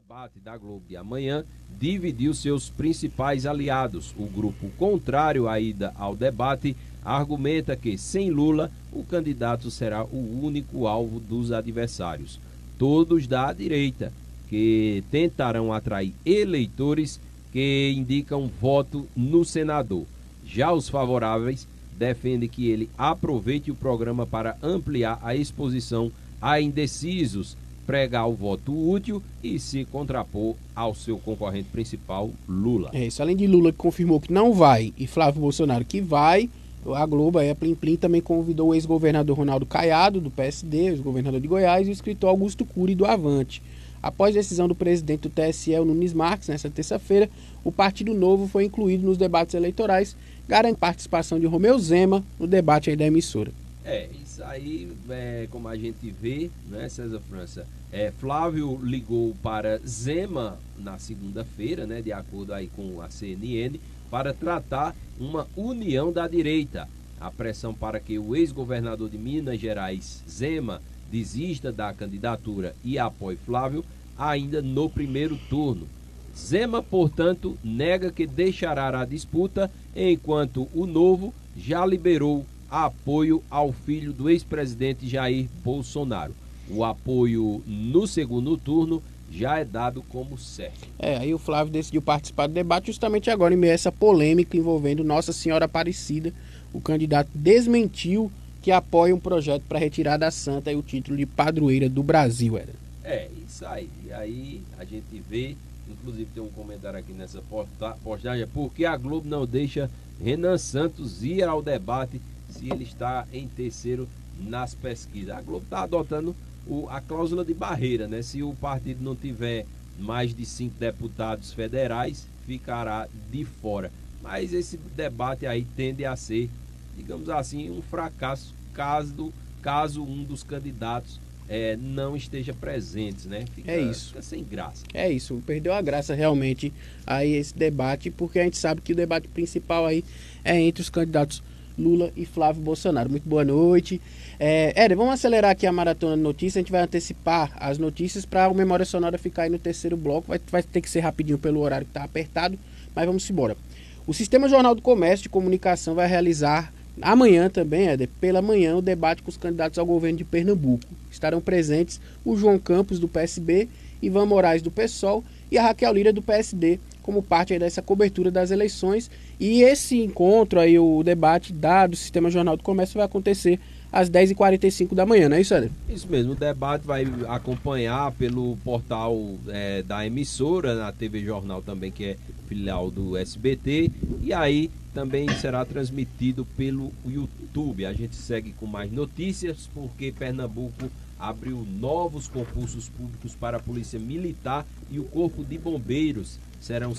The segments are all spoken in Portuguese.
debate da Globo de amanhã dividiu seus principais aliados. O grupo contrário à ida ao debate argumenta que, sem Lula, o candidato será o único alvo dos adversários. Todos da direita, que tentarão atrair eleitores que indicam voto no senador. Já os favoráveis defendem que ele aproveite o programa para ampliar a exposição a indecisos, pregar o voto útil e se contrapor ao seu concorrente principal, Lula. É isso. Além de Lula, que confirmou que não vai, e Flávio Bolsonaro, que vai, a Globo, a Plim Plim, também convidou o ex-governador Ronaldo Caiado, do PSD, ex-governador de Goiás, e o escritor Augusto Cury, do Avante. Após decisão do presidente do TSE, Nunes Marques, nesta terça-feira, o Partido Novo foi incluído nos debates eleitorais, garante participação de Romeu Zema no debate aí da emissora. Isso aí, como a gente vê, né, César França? Flávio ligou para Zema na segunda-feira, né, de acordo aí com a CNN, para tratar uma união da direita. A pressão para que o ex-governador de Minas Gerais, Zema, desista da candidatura e apoie Flávio ainda no primeiro turno. Zema, portanto, nega que deixará a disputa, enquanto o Novo já liberou apoio ao filho do ex-presidente Jair Bolsonaro. O apoio no segundo turno já é dado como certo. Aí o Flávio decidiu participar do debate justamente agora, em meio a essa polêmica envolvendo Nossa Senhora Aparecida. O candidato desmentiu que apoia um projeto para retirar da Santa o título de padroeira do Brasil. Isso aí. E aí a gente vê, inclusive tem um comentário aqui nessa postagem, porque a Globo não deixa Renan Santos ir ao debate se ele está em terceiro nas pesquisas. A Globo está adotando a cláusula de barreira, né? Se o partido não tiver mais de 5 deputados federais, ficará de fora. Mas esse debate aí tende a ser, digamos assim, um fracasso caso um dos candidatos não esteja presente, né? Fica sem graça. É isso, perdeu a graça realmente aí esse debate, porque a gente sabe que o debate principal aí é entre os candidatos Lula e Flávio Bolsonaro. Muito boa noite. Vamos acelerar aqui a maratona de notícias. A gente vai antecipar as notícias para o Memória Sonora ficar aí no terceiro bloco. Vai ter que ser rapidinho pelo horário que está apertado, mas vamos embora. O Sistema Jornal do Comércio de Comunicação vai realizar amanhã também, pela manhã, o debate com os candidatos ao governo de Pernambuco. Estarão presentes o João Campos, do PSB, Ivan Moraes, do PSOL, e a Raquel Lira, do PSD, como parte aí dessa cobertura das eleições. E esse encontro, aí, o debate do Sistema Jornal do Comércio, vai acontecer às 10h45 da manhã, não é isso, Éder? Isso mesmo, o debate vai acompanhar pelo portal da emissora, na TV Jornal também, que é filial do SBT, e aí também será transmitido pelo YouTube. A gente segue com mais notícias, porque Pernambuco abriu novos concursos públicos para a Polícia Militar e o Corpo de Bombeiros. Serão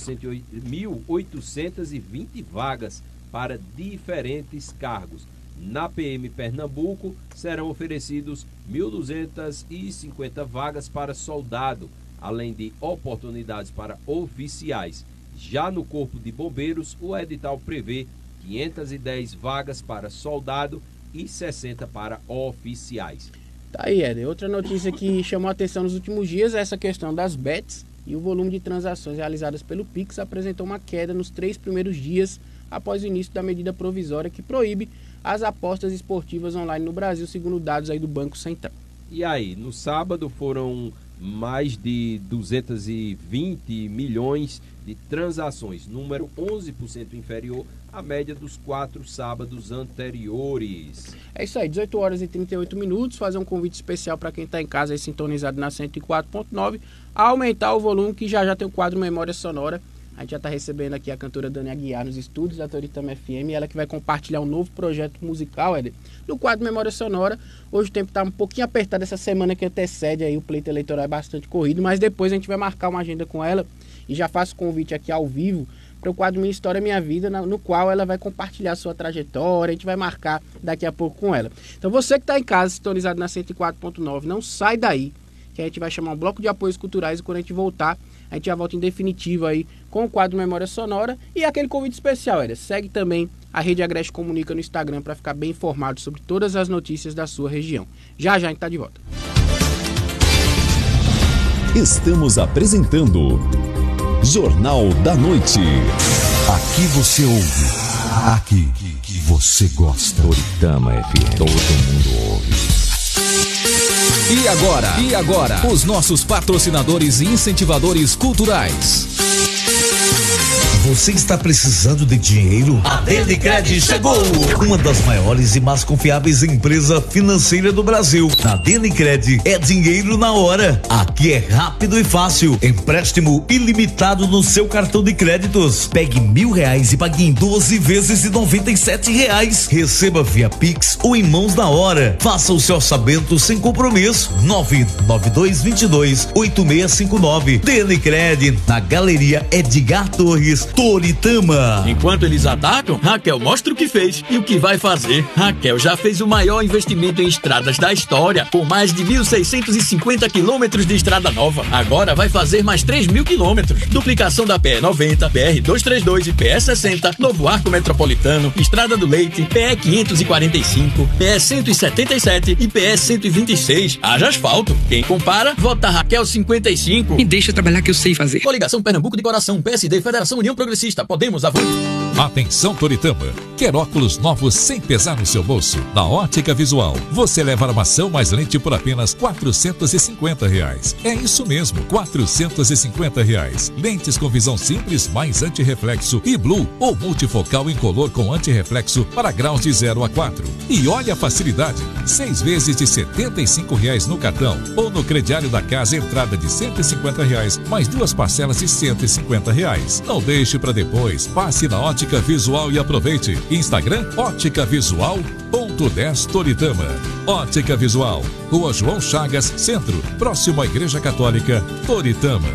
1.820 vagas para diferentes cargos. Na PM Pernambuco serão oferecidos 1.250 vagas para soldado, além de oportunidades para oficiais. Já no Corpo de Bombeiros, o edital prevê 510 vagas para soldado e 60 para oficiais. Tá aí, Éder. Outra notícia que chamou a atenção nos últimos dias é essa questão das bets, e o volume de transações realizadas pelo Pix apresentou uma queda nos 3 primeiros dias após o início da medida provisória que proíbe as apostas esportivas online no Brasil, segundo dados aí do Banco Central. E aí, no sábado foram mais de 220 milhões de transações, número 11% inferior à média dos 4 sábados anteriores. É isso aí, 18h38, fazer um convite especial para quem está em casa aí sintonizado na 104.9, a aumentar o volume, que já tem o quadro Memória Sonora. A gente já está recebendo aqui a cantora Dani Aguiar nos estúdios da Toritama FM, ela que vai compartilhar um novo projeto musical, Éder, no quadro Memória Sonora. Hoje o tempo está um pouquinho apertado, essa semana que antecede aí o pleito eleitoral é bastante corrido, mas depois a gente vai marcar uma agenda com ela e já faço convite aqui ao vivo para o quadro Minha História Minha Vida, no qual ela vai compartilhar sua trajetória, a gente vai marcar daqui a pouco com ela. Então você que está em casa, sintonizado na 104.9, não sai daí, que a gente vai chamar um bloco de apoios culturais e quando a gente voltar, a gente já volta em definitivo aí com o quadro Memória Sonora e aquele convite especial, segue também a Rede Agreste Comunica no Instagram para ficar bem informado sobre todas as notícias da sua região. Já a gente está de volta. Estamos apresentando Jornal da Noite. Aqui você ouve, aqui você gosta. Toritama FM, todo mundo ouve. E agora, os nossos patrocinadores e incentivadores culturais. Você está precisando de dinheiro? A Denicred chegou! Uma das maiores e mais confiáveis empresas financeiras do Brasil. Na Denicred é dinheiro na hora. Aqui é rápido e fácil. Empréstimo ilimitado no seu cartão de créditos. Pegue R$1.000 e pague em 12 vezes de R$97. Receba via Pix ou em mãos na hora. Faça o seu orçamento sem compromisso. 99222-8659. Denicred, na Galeria Edgar Torres, Toritama. Enquanto eles atacam, Raquel mostra o que fez e o que vai fazer. Raquel já fez o maior investimento em estradas da história, com mais de 1.650 quilômetros de estrada nova. Agora vai fazer mais 3.000 quilômetros. Duplicação da PE 90, BR 232 e PE 60, Novo Arco Metropolitano, Estrada do Leite, PE 545, PE 177 e PE 126. Haja asfalto. Quem compara, vota Raquel 55. Me deixa trabalhar que eu sei fazer. Coligação Pernambuco de Coração, PSD, Federação União Progressista. Podemos, avante. Atenção, Toritama. Quer óculos novos sem pesar no seu bolso? Na Ótica Visual, você leva armação mais lente por apenas R$450. É isso mesmo, R$450. Lentes com visão simples mais antirreflexo e blue ou multifocal incolor com antirreflexo para graus de 0 a 4. E olha a facilidade, 6 vezes de R$75 no cartão ou no crediário da casa, entrada de R$150 mais 2 parcelas de R$150. Não deixe para depois, passe na Ótica Visual e aproveite. Instagram, Ótica Visual.10 Toritama. Ótica Visual, Rua João Chagas, Centro, próximo à Igreja Católica, Toritama.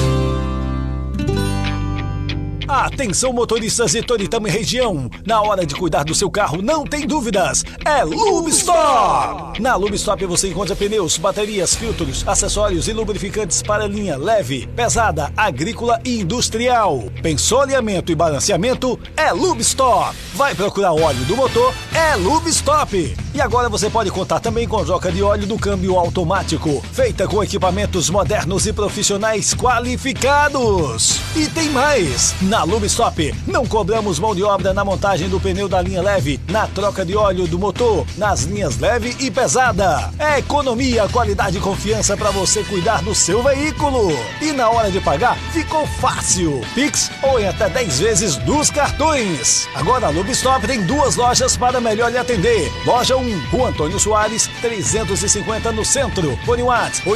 Atenção, motoristas de Toritama e região. Na hora de cuidar do seu carro, não tem dúvidas. É Lubestop. Na Lubestop você encontra pneus, baterias, filtros, acessórios e lubrificantes para linha leve, pesada, agrícola e industrial. Pensou alinhamento e balanceamento? É Lubestop. Vai procurar óleo do motor? É Lubestop. E agora você pode contar também com troca de óleo do câmbio automático, feita com equipamentos modernos e profissionais qualificados. E tem mais. Na Lubestop, não cobramos mão de obra na montagem do pneu da linha leve, na troca de óleo do motor, nas linhas leve e pesada. É economia, qualidade e confiança para você cuidar do seu veículo. E na hora de pagar, ficou fácil. Pix ou em até 10 vezes dos cartões. Agora a Lubestop tem 2 lojas para melhor lhe atender. Loja 1, Rua Antônio Soares, 350 no centro. Fone WhatsApp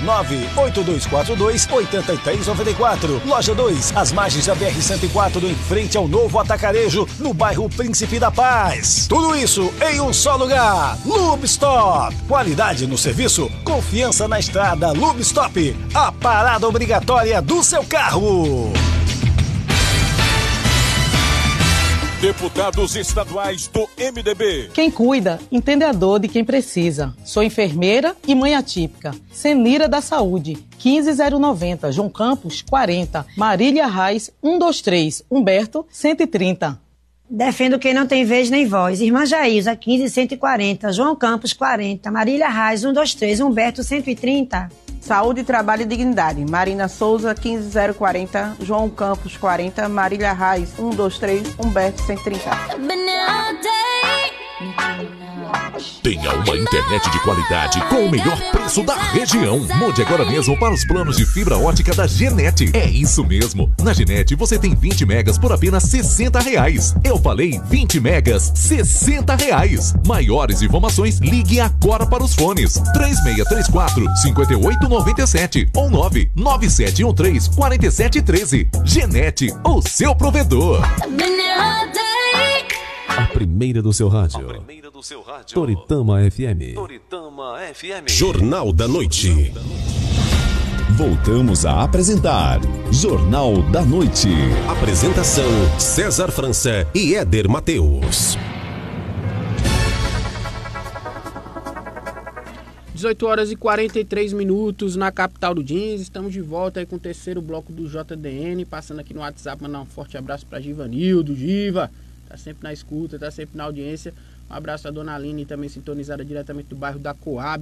819-8242-8394. Loja 2, às margens da BR-104, em frente ao novo Atacarejo, no bairro Príncipe da Paz. Tudo isso em um só lugar. Lubestop. Qualidade no serviço, confiança na estrada. Lubestop, a parada obrigatória do seu carro. Deputados estaduais do MDB. Quem cuida, entende a dor de quem precisa. Sou enfermeira e mãe atípica. Senira da Saúde, 15090, João Campos, 40. Marília Reis, 123, Humberto, 130. Defendo quem não tem vez nem voz. Irmã Jaísa, 15140, João Campos, 40. Marília Reis, 123, Humberto, 130. Saúde, Trabalho e Dignidade. Marina Souza, 15040, João Campos, 40, Marília Reis, 123, Humberto, 130. Tenha uma internet de qualidade com o melhor preço da região. Mude agora mesmo para os planos de fibra ótica da Genet. É isso mesmo. Na Genet você tem 20 megas por apenas R$60. Eu falei 20 megas, R$60. Maiores informações, ligue agora para os fones 3634-5897 ou 99713-4713. Genet, o seu provedor. A primeira do seu rádio. Toritama FM. Jornal da Noite. Voltamos a apresentar Jornal da Noite. Apresentação César França e Éder Mateus. 18 horas e 43 minutos na capital do Jeans. Estamos de volta aí com o terceiro bloco do JDN. Passando aqui no WhatsApp, mandar um forte abraço para Givanildo. Giva, tá sempre na escuta, tá sempre na audiência. Um abraço a Dona Aline, também sintonizada diretamente do bairro da Coab.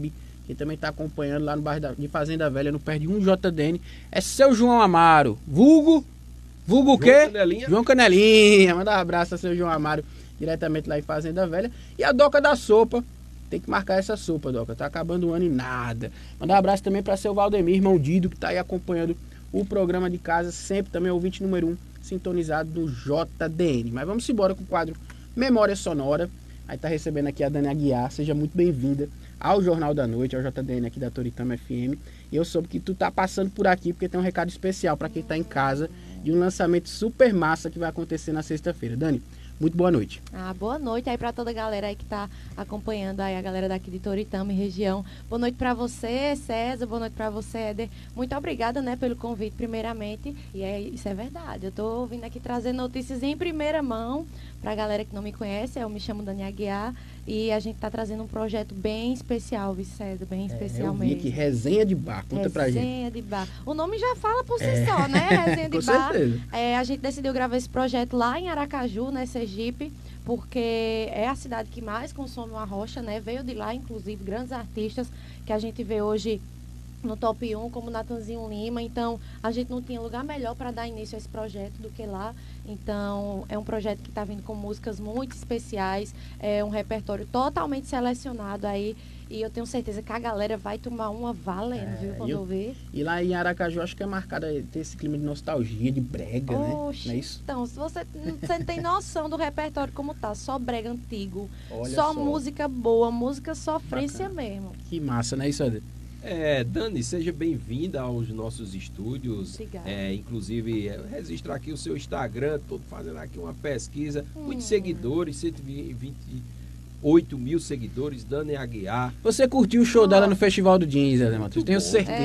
Quem também está acompanhando lá no bairro de Fazenda Velha, no pé de 1JDN, é seu João Amaro. Vulgo o quê? Canelinha. João Canelinha. Manda um abraço a seu João Amaro, diretamente lá em Fazenda Velha. E a Doca da Sopa. Tem que marcar essa sopa, Doca. Tá acabando o ano e nada. Mandar um abraço também para seu Valdemir, irmão Dido, que tá aí acompanhando o programa de casa, sempre também ouvinte número 1, sintonizado do JDN. Mas vamos embora com o quadro Memória Sonora. Aí tá recebendo aqui a Dani Aguiar. Seja muito bem-vinda ao Jornal da Noite, ao JDN aqui da Toritama FM. E eu soube que tu tá passando por aqui porque tem um recado especial para quem tá em casa de um lançamento super massa que vai acontecer na sexta-feira. Dani, muito boa noite. Boa noite aí para toda a galera aí que tá acompanhando aí, a galera daqui de Toritama e região. Boa noite para você, César, boa noite para você, Éder. Muito obrigada, né, pelo convite primeiramente. E isso é verdade. Eu tô vindo aqui trazer notícias em primeira mão pra galera que não me conhece. Eu me chamo Dani Aguiar e a gente tá trazendo um projeto bem especial, viu, César? Bem especial mesmo. Eu vi aqui, Resenha de Bar. Conta pra gente. Resenha de Bar. O nome já fala por si só, né? Resenha de Com Bar. certeza. A gente decidiu gravar esse projeto lá em Aracaju, né, Sergipe, porque é a cidade que mais consome uma rocha, né? Veio de lá, inclusive, grandes artistas que a gente vê hoje no top 1, como Natanzinho Lima. Então, a gente não tinha lugar melhor para dar início a esse projeto do que lá. Então, é um projeto que está vindo com músicas muito especiais, é um repertório totalmente selecionado aí. E eu tenho certeza que a galera vai tomar uma valendo, viu, quando eu ver. E lá em Aracaju, acho que é marcada, tem esse clima de nostalgia, de brega, Oxe, né? Não é isso? Então, se você não tem noção do repertório como tá, só brega antigo, Olha só só. música boa, música sofrência Bacana. mesmo. Que massa, né, isso, Eder? Dani, seja bem-vinda aos nossos estúdios. Obrigada. Inclusive, registrar aqui o seu Instagram, tô fazendo aqui uma pesquisa. Muitos seguidores, 128 mil seguidores, Dani Aguiar. Você curtiu o show dela no Festival do Jeans, Eder Matheus? Tenho certeza.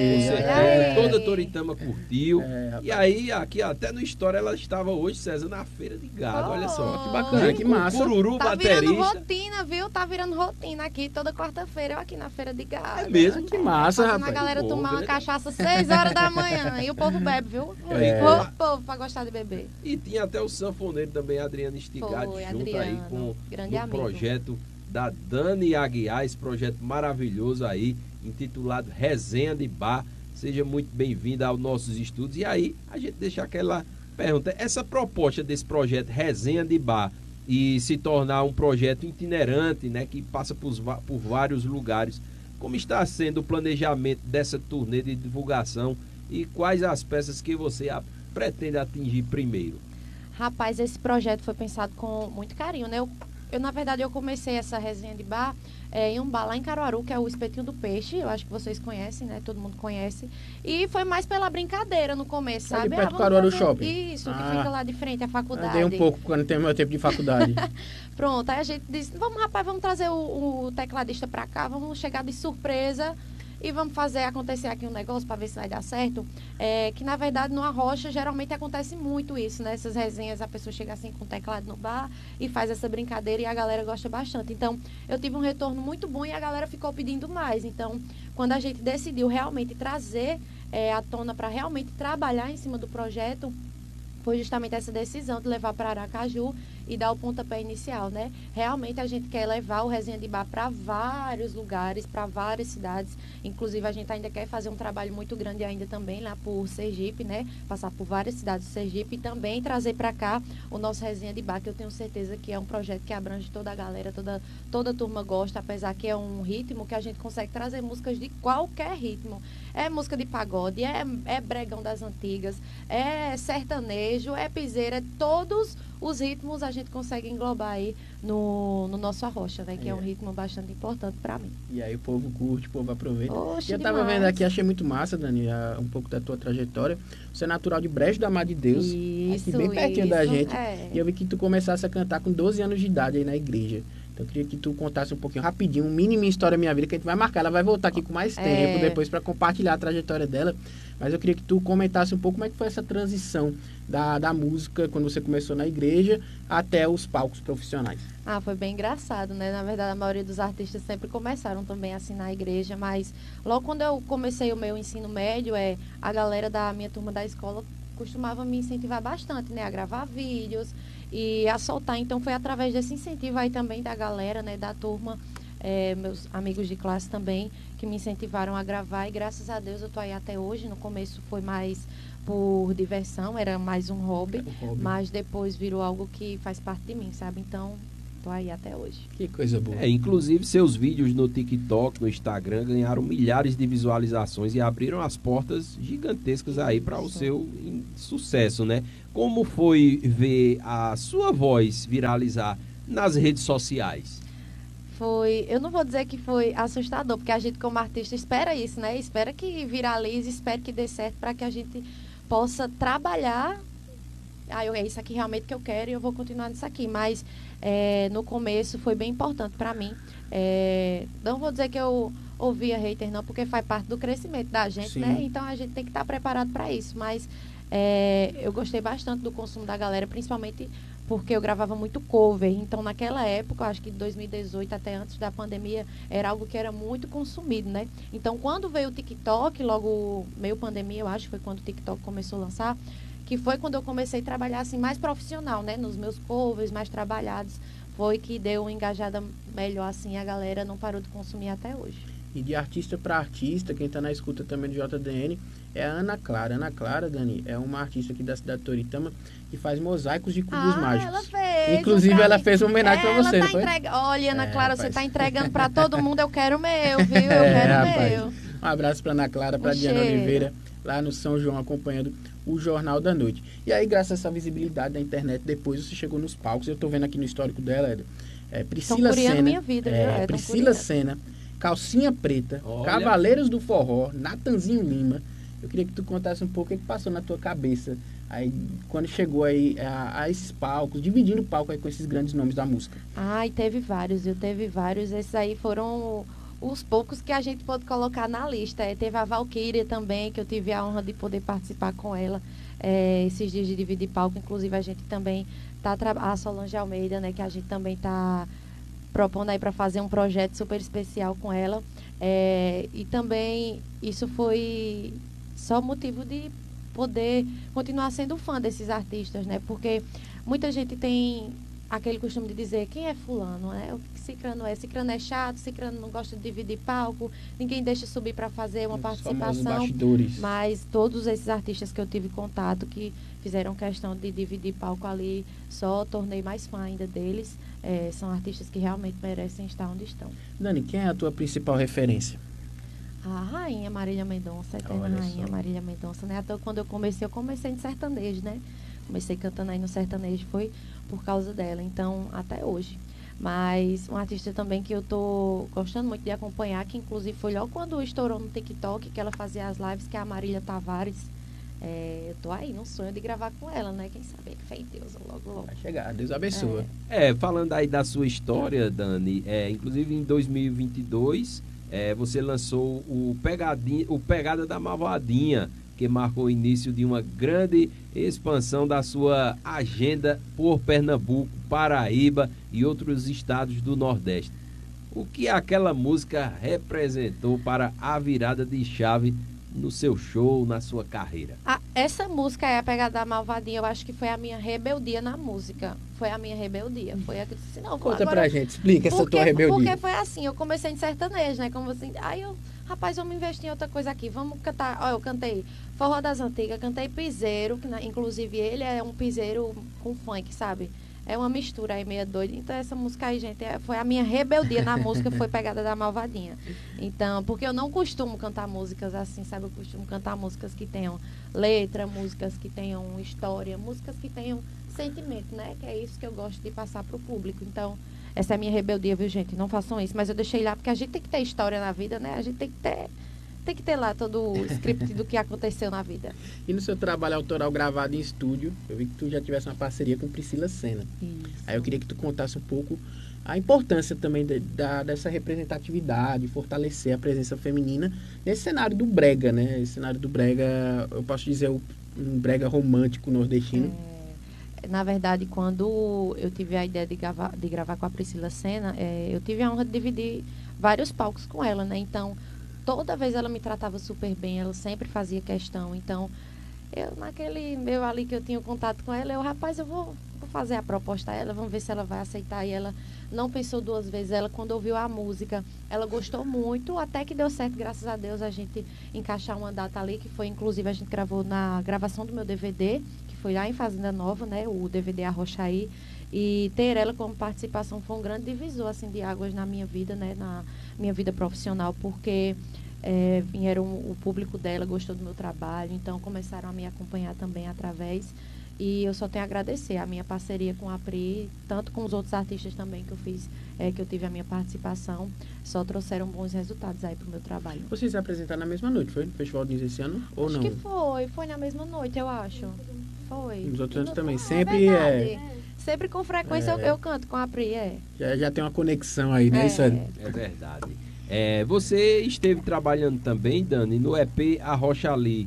Toda Toritama curtiu. E aí, aqui até no Story, ela estava hoje, César, na Feira de Gado. Olha só. Que bacana, que massa. Cururu, Tá virando baterista. rotina, viu? Tá virando rotina aqui toda quarta-feira, eu aqui na Feira de Gado. É mesmo? Que massa, Fazendo rapaz. a galera Pô, tomar uma grande. cachaça 6 horas da manhã. E o povo bebe, viu? O povo pra gostar de beber. E tinha até o sanfoneiro também, Adriano Estigado, Foi, junto aí Adriano, com grande o amigo. projeto da Dani Aguiar, esse projeto maravilhoso aí, intitulado Resenha de Bar. Seja muito bem-vinda aos nossos estudos. E aí, a gente deixa aquela pergunta. Essa proposta desse projeto Resenha de Bar e se tornar um projeto itinerante, né, que passa por vários lugares, como está sendo o planejamento dessa turnê de divulgação e quais as peças que você pretende atingir primeiro? Rapaz, esse projeto foi pensado com muito carinho, né? Na verdade, eu comecei essa resenha de bar em um bar lá em Caruaru, que é o Espetinho do Peixe. Eu acho que vocês conhecem, né? Todo mundo conhece. E foi mais pela brincadeira no começo, Tá sabe? de perto do vamos Caruaru fazer Shopping. Isso, que fica lá de frente à faculdade. Andei um pouco quando tem meu tempo de faculdade. Pronto, aí a gente disse, vamos trazer o tecladista pra cá, vamos chegar de surpresa e vamos fazer acontecer aqui um negócio para ver se vai dar certo. Que na verdade numa rocha geralmente acontece muito isso, né? Essas resenhas, a pessoa chega assim com o teclado no bar e faz essa brincadeira e a galera gosta bastante. Então eu tive um retorno muito bom e a galera ficou pedindo mais. Então quando a gente decidiu realmente trazer à tona para realmente trabalhar em cima do projeto, foi justamente essa decisão de levar para Aracaju e dar o pontapé inicial, né? Realmente a gente quer levar o Resenha de Bar para vários lugares, para várias cidades. Inclusive a gente ainda quer fazer um trabalho muito grande ainda também lá por Sergipe, né? Passar por várias cidades do Sergipe e também trazer para cá o nosso Resenha de Bar, que eu tenho certeza que é um projeto que abrange toda a galera, toda a turma gosta, apesar que é um ritmo que a gente consegue trazer músicas de qualquer ritmo. É música de pagode, é bregão das antigas, é sertanejo, é piseira, é todos os ritmos a gente consegue englobar aí no nosso Arrocha, né? Que é um ritmo bastante importante para mim. E aí o povo curte, o povo aproveita. Oxe, eu tava demais. vendo aqui, achei muito massa, Dani, um pouco da tua trajetória. Você é natural de Brejo da Mar de Deus, Isso, aqui bem pertinho da gente. é. E eu vi que tu começasse a cantar com 12 anos de idade aí na igreja. Então eu queria que tu contasse um pouquinho, rapidinho, um mini história Minha Vida, que a gente vai marcar. Ela vai voltar aqui com mais tempo depois para compartilhar a trajetória dela. Mas eu queria que tu comentasse um pouco como é que foi essa transição da música, quando você começou na igreja, até os palcos profissionais. Foi bem engraçado, né? Na verdade, a maioria dos artistas sempre começaram também assim na igreja, mas logo quando eu comecei o meu ensino médio, a galera da minha turma da escola costumava me incentivar bastante, né? A gravar vídeos e a soltar. Então, foi através desse incentivo aí também da galera, né? Da turma, meus amigos de classe também, que me incentivaram a gravar, e graças a Deus eu tô aí até hoje. No começo foi mais por diversão, era mais um hobby, mas depois virou algo que faz parte de mim, sabe? Então, tô aí até hoje. Que coisa boa. Inclusive, seus vídeos no TikTok, no Instagram, ganharam milhares de visualizações e abriram as portas gigantescas aí para o seu sucesso, né? Como foi ver a sua voz viralizar nas redes sociais? Eu não vou dizer que foi assustador, porque a gente como artista espera isso, né? Espera que viralize, espera que dê certo para que a gente possa trabalhar. É isso aqui realmente que eu quero e eu vou continuar nisso aqui. Mas no começo foi bem importante para mim. Não vou dizer que eu ouvia hater não, porque faz parte do crescimento da gente, né? Então a gente tem que estar preparado para isso. Mas eu gostei bastante do consumo da galera, principalmente porque eu gravava muito cover. Então, naquela época, acho que de 2018 até antes da pandemia, era algo que era muito consumido, né? Então, quando veio o TikTok, logo meio pandemia, eu acho que foi quando o TikTok começou a lançar, que foi quando eu comecei a trabalhar assim mais profissional, né? Nos meus covers mais trabalhados, foi que deu uma engajada melhor, assim, a galera não parou de consumir até hoje. E de artista para artista, quem está na escuta também do JDN é a Ana Clara. Ana Clara, Dani, é uma artista aqui da cidade de Toritama que faz mosaicos de cubos mágicos. Ela fez. Inclusive, ela fez uma homenagem para você, tá não foi? Olha, Ana Clara, você está entregando para todo mundo. Eu quero o meu, viu? Eu quero o meu. Um abraço para Ana Clara, para Diana Oliveira, lá no São João, acompanhando o Jornal da Noite. E aí, graças a essa visibilidade da internet, depois você chegou nos palcos. Eu estou vendo aqui no histórico dela, Priscila Senna. Minha vida, Priscila Senna, Calcinha Preta, Cavaleiros do Forró, Natanzinho Lima. Eu queria que tu contasse um pouco o que passou na tua cabeça aí quando chegou aí a esses palcos, dividindo o palco aí com esses grandes nomes da música. Teve vários. Esses aí foram os poucos que a gente pôde colocar na lista. Teve a Valquíria também, que eu tive a honra de poder participar com ela esses dias de dividir palco. Inclusive, a gente também a Solange Almeida, né, que a gente também tá propondo aí para fazer um projeto super especial com ela. E também isso foi só motivo de poder continuar sendo fã desses artistas, né? Porque muita gente tem aquele costume de dizer quem é fulano, né? O que Cicrano é? Cicrano é chato, Cicrano não gosta de dividir palco, ninguém deixa subir para fazer uma participação. Mas todos esses artistas que eu tive contato, que fizeram questão de dividir palco ali, só tornei mais fã ainda deles. São artistas que realmente merecem estar onde estão. Dani, quem é a tua principal referência? A rainha Marília Mendonça, a eterna rainha Marília Mendonça, né? Até quando eu comecei em sertanejo, né? Comecei cantando aí no sertanejo, foi por causa dela, então até hoje. Mas um artista também que eu tô gostando muito de acompanhar, que inclusive foi logo quando estourou no TikTok, que ela fazia as lives, que é a Marília Tavares. Eu tô aí no sonho de gravar com ela, né? Quem sabe que fé em Deus, logo. Vai chegar, Deus abençoa. Falando aí da sua história, Dani, inclusive em 2022, você lançou o Pegada da Malvadinha, que marcou o início de uma grande expansão da sua agenda por Pernambuco, Paraíba e outros estados do Nordeste. O que aquela música representou para a virada de chave no seu show, na sua carreira? Essa música é a Pegada da Malvadinha. Eu acho que foi a minha rebeldia na música. Foi a minha rebeldia. Foi a que eu disse, não, conta pra gente, explica essa tua rebeldia. Porque foi assim, eu comecei em sertanejo, né? Como assim, aí rapaz, vamos investir em outra coisa aqui. Vamos cantar. Eu cantei Forró das Antigas, cantei piseiro, que inclusive ele é um piseiro com funk, sabe? É uma mistura aí meia doida. Então essa música aí, gente, foi a minha rebeldia na música, foi Pegada da Malvadinha. Então, porque eu não costumo cantar músicas assim, sabe? Eu costumo cantar músicas que tenham letra, músicas que tenham história, músicas que tenham sentimento, né? Que é isso que eu gosto de passar pro público. Então, essa é a minha rebeldia, viu, gente? Não façam isso. Mas eu deixei lá porque a gente tem que ter história na vida, né? A gente tem que ter lá todo o script do que aconteceu na vida. E no seu trabalho autoral gravado em estúdio, eu vi que tu já tivesse uma parceria com Priscila Senna. Isso. Aí eu queria que tu contasse um pouco a importância também dessa representatividade, fortalecer a presença feminina nesse cenário do brega, né? Esse cenário do brega, eu posso dizer, um brega romântico nordestino. Na verdade, quando eu tive a ideia de gravar com a Priscila Senna, eu tive a honra de dividir vários palcos com ela, né? Então, toda vez ela me tratava super bem, ela sempre fazia questão. Então, naquele meu ali que eu tinha contato com ela, rapaz, eu vou vou fazer a proposta a ela, vamos ver se ela vai aceitar. E ela não pensou duas vezes. Ela, quando ouviu a música, ela gostou muito, até que deu certo, graças a Deus, a gente encaixar uma data ali, que foi, inclusive, a gente gravou na gravação do meu DVD, que foi lá em Fazenda Nova, né, o DVD Arrochaí. E ter ela como participação foi um grande divisor, assim, de águas na minha vida, né, na minha vida profissional, porque vieram o público dela, gostou do meu trabalho, então começaram a me acompanhar também através. E eu só tenho a agradecer a minha parceria com a Pri, tanto com os outros artistas também que eu fiz, que eu tive a minha participação, só trouxeram bons resultados aí pro meu trabalho. Vocês se apresentaram na mesma noite, foi? No Festival de esse ano? Ou acho não? Que foi na mesma noite, eu acho. Foi. Nos outros anos também, sempre Sempre com frequência eu canto com a Pri, Já tem uma conexão aí, né? Isso é verdade. Você esteve trabalhando também, Dani, no EP Arrochaí,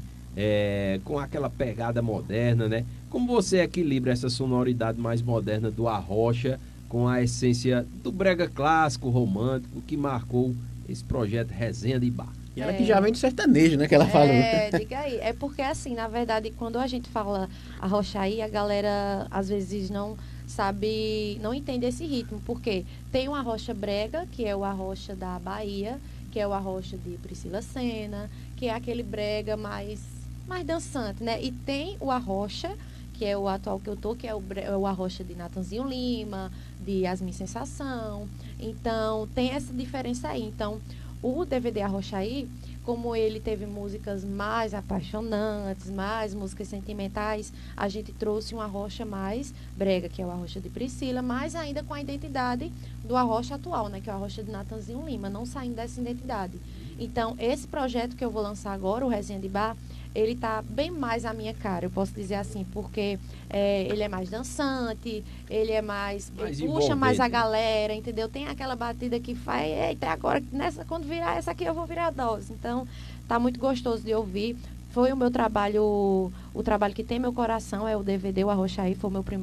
com aquela pegada moderna, né? Como você equilibra essa sonoridade mais moderna do arrocha com a essência do brega clássico, romântico, que marcou esse projeto Resenha de Bar? E ela que já vem do sertanejo, né? Que ela falou. Diga aí. É porque, assim, na verdade, quando a gente fala Arrochaí, a galera, às vezes, não sabe, não entende esse ritmo. Porque tem o arrocha brega, que é o arrocha da Bahia, que é o arrocha de Priscila Senna, que é aquele brega mais dançante, né? E tem o arrocha, que é o atual que eu tô, que é o arrocha de Natanzinho Lima, de Yasmin Sensação. Então, tem essa diferença aí. Então, o DVD Arrochaí, como ele teve músicas mais apaixonantes, mais músicas sentimentais, a gente trouxe um arrocha mais brega, que é o arrocha de Priscila, mas ainda com a identidade do arrocha atual, né, que é o arrocha de Natanzinho Lima, não saindo dessa identidade. Então, esse projeto que eu vou lançar agora, o Resenha de Bar, ele tá bem mais à minha cara, eu posso dizer assim, porque ele é mais dançante, ele é mais puxa mais a galera, entendeu? Tem aquela batida que faz, eita, agora, quando virar essa aqui eu vou virar a dose. Então, tá muito gostoso de ouvir. Foi o meu trabalho, o trabalho que tem meu coração, é o DVD, o Arrochaí, foi o meu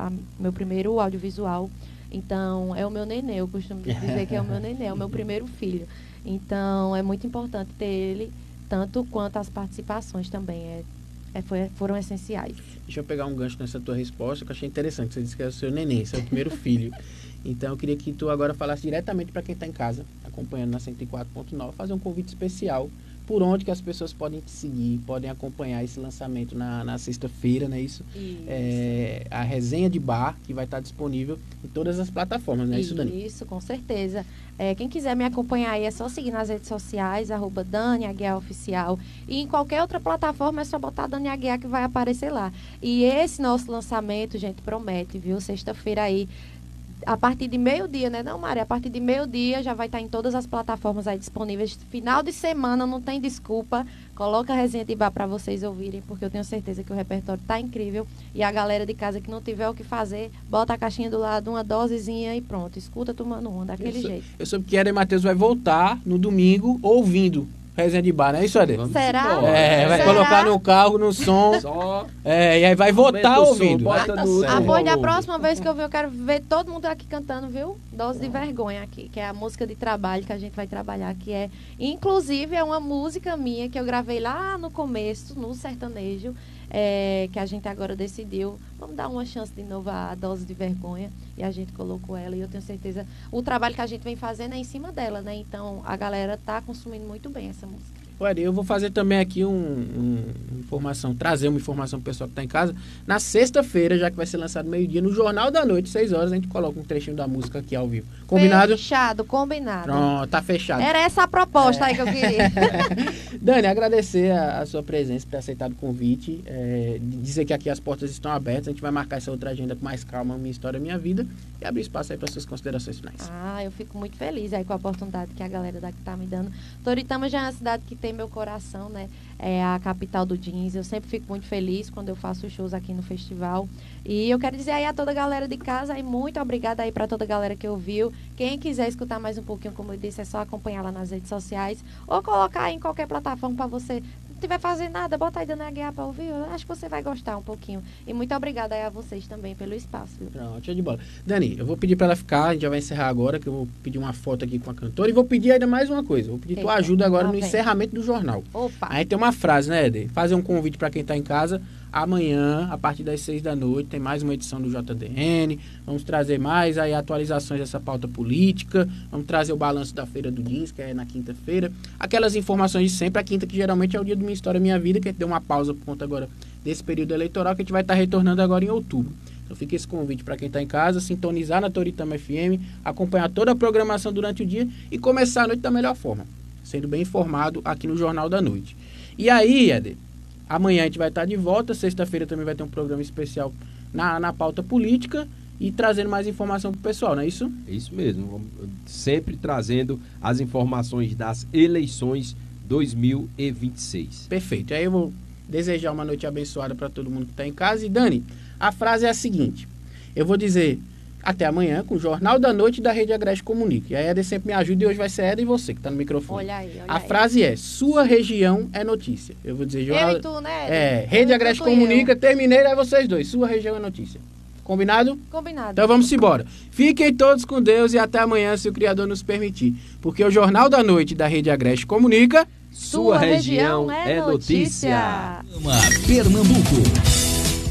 primeiro audiovisual. Então, é o meu nenê, eu costumo dizer que é o meu nenê, é o meu primeiro filho. Então, é muito importante ter ele, tanto quanto as participações também foram essenciais. Deixa eu pegar um gancho nessa tua resposta, que eu achei interessante. Você disse que é o seu neném, seu primeiro filho. Então, eu queria que tu agora falasse diretamente para quem está em casa, acompanhando na 104.9, fazer um convite especial. Por onde que as pessoas podem te seguir, podem acompanhar esse lançamento na sexta-feira, né? Isso. A Resenha de Bar, que vai estar disponível em todas as plataformas, não é isso, Dani? Isso, com certeza. Quem quiser me acompanhar aí é só seguir nas redes sociais, @DaniAguiar_oficial. E em qualquer outra plataforma é só botar Dani Aguiar que vai aparecer lá. E esse nosso lançamento, gente, promete, viu? Sexta-feira aí, a partir de meio-dia, né, não, Mari? A partir de meio-dia já vai estar em todas as plataformas aí disponíveis. Final de semana, não tem desculpa. Coloca a Resenha de Bar para vocês ouvirem, porque eu tenho certeza que o repertório tá incrível. E a galera de casa que não tiver o que fazer, bota a caixinha do lado, uma dosezinha e pronto. Escuta tomando um, daquele jeito. Eu soube que Eder Matheus vai voltar no domingo ouvindo Resenha de Bar, não é isso, Eder? Será? Vai colocar no carro, no som. E aí vai voltar ouvindo. Da próxima vez que eu vir, eu quero ver todo mundo aqui cantando, viu? Dose de Vergonha aqui, que é a música de trabalho que a gente vai trabalhar, que inclusive, é uma música minha que eu gravei lá no começo, no sertanejo, que a gente agora decidiu, vamos dar uma chance de novo à Dose de Vergonha, e a gente colocou ela, e eu tenho certeza, o trabalho que a gente vem fazendo é em cima dela, né? Então, a galera tá consumindo muito bem essa música. Olha, eu vou fazer também aqui trazer uma informação pro pessoal que está em casa. Na sexta-feira, já que vai ser lançado meio-dia, no Jornal da Noite, 6 horas, a gente coloca um trechinho da música aqui ao vivo. Combinado? Fechado, combinado. Pronto, tá fechado. Era essa a proposta aí que eu queria. Dani, agradecer a sua presença, por ter aceitado o convite. Dizer que aqui as portas estão abertas. A gente vai marcar essa outra agenda com mais calma, Minha História, Minha Vida. E abrir espaço aí para suas considerações finais. Eu fico muito feliz aí com a oportunidade que a galera daqui tá me dando. Toritama já é uma cidade que tem meu coração, né? É a capital do jeans. Eu sempre fico muito feliz quando eu faço shows aqui no festival. E eu quero dizer aí a toda a galera de casa, aí, muito obrigada aí para toda a galera que ouviu. Quem quiser escutar mais um pouquinho, como eu disse, é só acompanhar lá nas redes sociais ou colocar aí em qualquer plataforma para você. Não tiver fazendo nada, bota aí Dani Aguiar para ouvir. Eu acho que você vai gostar um pouquinho. E muito obrigada aí a vocês também pelo espaço. Viu? Pronto, show de bola. Dani, eu vou pedir para ela ficar, a gente já vai encerrar agora, que eu vou pedir uma foto aqui com a cantora. E vou pedir ainda mais uma coisa. Vou pedir tua ajuda agora no encerramento do jornal. Opa! Aí tem uma frase, né, Eder? Fazer um convite para quem tá em casa Amanhã, a partir das 6 da noite, tem mais uma edição do JDN. Vamos trazer mais aí atualizações dessa pauta política. Vamos trazer o balanço da Feira do Jeans, que é na quinta-feira. Aquelas informações de sempre, a quinta, que geralmente é o dia do Minha História Minha Vida, que a gente deu uma pausa por conta agora desse período eleitoral, que a gente vai estar retornando agora em outubro. Então fica esse convite para quem está em casa, sintonizar na Toritama FM, acompanhar toda a programação durante o dia e começar a noite da melhor forma, sendo bem informado aqui no Jornal da Noite. E aí, Éder, amanhã a gente vai estar de volta, sexta-feira também vai ter um programa especial na pauta política e trazendo mais informação para o pessoal, não é isso? É isso mesmo, sempre trazendo as informações das eleições 2026. Perfeito, aí eu vou desejar uma noite abençoada para todo mundo que está em casa. E Dani, a frase é a seguinte, eu vou dizer até amanhã com o Jornal da Noite da Rede Agreste Comunica. E a Éder sempre me ajuda e hoje vai ser Éder e você que está no microfone. Olha aí, a frase é, sua região é notícia. Eu vou dizer Jornal... Eu e tu, né, Éder? Rede Agreste Comunica, terminei, aí vocês dois. Sua região é notícia. Combinado? Combinado. Então vamos embora. Fiquem todos com Deus e até amanhã, se o Criador nos permitir. Porque o Jornal da Noite da Rede Agreste Comunica... Sua região é notícia. Pernambuco.